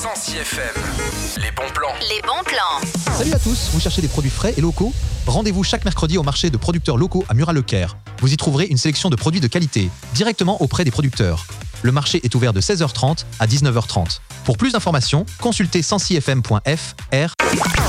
106 FM, les bons plans. Les bons plans. Salut à tous, vous cherchez des produits frais et locaux ? Rendez-vous chaque mercredi au marché de producteurs locaux à Murat-le-Caire. Vous y trouverez une sélection de produits de qualité, directement auprès des producteurs. Le marché est ouvert de 16h30 à 19h30. Pour plus d'informations, consultez 106fm.fr.